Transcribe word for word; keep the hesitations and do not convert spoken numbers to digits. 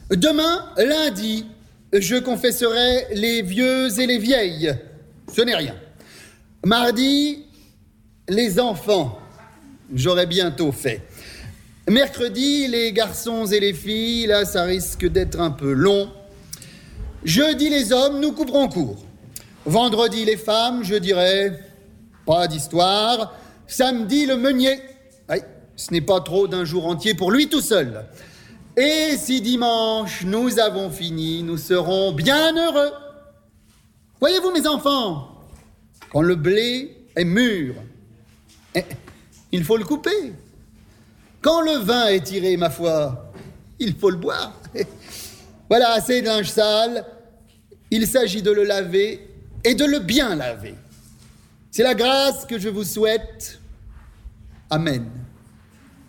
Demain, lundi, je confesserai les vieux et les vieilles. Ce n'est rien. Mardi, les enfants. J'aurai bientôt fait. Mercredi, les garçons et les filles. Là, ça risque d'être un peu long. Jeudi, les hommes, nous couperons court. Vendredi, les femmes, je dirais, pas d'histoire. Samedi, le meunier. Aïe, ce n'est pas trop d'un jour entier pour lui tout seul. Et si dimanche, nous avons fini, nous serons bien heureux. Voyez-vous, mes enfants, quand le blé est mûr, il faut le couper. Quand le vin est tiré, ma foi, il faut le boire. Voilà, assez de linge sale. Il s'agit de le laver et de le bien laver. C'est la grâce que je vous souhaite. Amen.